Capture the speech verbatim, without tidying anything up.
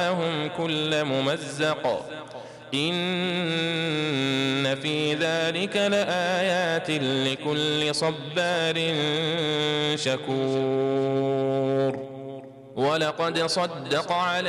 هم كل ممزق إن في ذلك لآيات لكل صبار شكور ولقد صدق عليهم